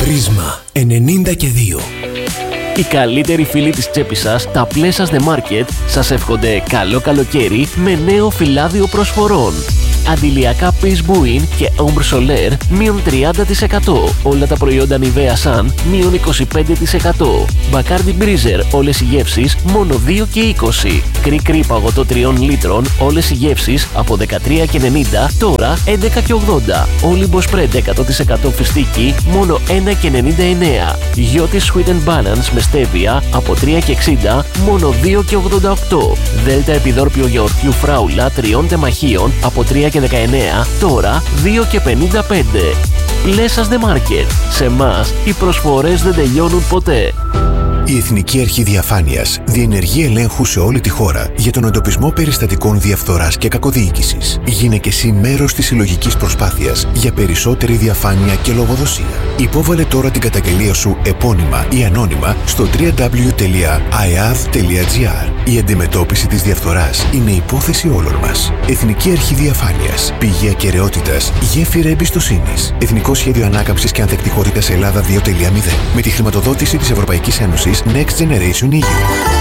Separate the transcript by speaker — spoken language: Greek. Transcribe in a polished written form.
Speaker 1: Πρίσμα 92.
Speaker 2: Οι καλύτεροι φίλοι της τσέπης σας, τα Pleasures The Market, σας εύχονται καλό καλοκαίρι με νέο φυλάδιο προσφορών. Αντιλιακά Peace Buin και Ombre Solaire μείον 30%. Όλα τα προϊόντα Nivea Sun μείον 25%. Bacardi Breezer όλες οι γεύσεις μόνο 2 και 20. Κρι παγωτό 3 λίτρων όλες οι γεύσεις από 13,90 τώρα 11 και 80. Olympus Spread 100% φιστίκι μόνο 1 και 99. Γιώτη Sweet and Balance με στέβια από 3 και 60 μόνο 2 και 88. Δέλτα επιδόρπιο γιαουρτιού φράουλα 3 τεμαχίων από 3 και 19 τώρα 2 και 55. Pleasures The Market. Σε μας οι προσφορές δεν τελειώνουν ποτέ.
Speaker 1: Η Εθνική Αρχή Διαφάνειας διενεργεί ελέγχου σε όλη τη χώρα για τον εντοπισμό περιστατικών διαφθοράς και κακοδιοίκησης. Γίνε και εσύ μέρος της συλλογικής προσπάθειας για περισσότερη διαφάνεια και λογοδοσία. Υπόβαλε τώρα την καταγγελία σου επώνυμα ή ανώνυμα στο www.iav.gr. Η αντιμετώπιση της διαφθοράς είναι υπόθεση όλων μας. Εθνική Αρχή Διαφάνειας. Πηγή ακεραιότητας, γέφυρα εμπιστοσύνης. Εθνικό Σχέδιο Ανάκαμψης και Ανθεκτικότητας Ελλάδα 2.0. Με τη χρηματοδότηση της Ευρωπαϊκής Ένωσης Next Generation EU.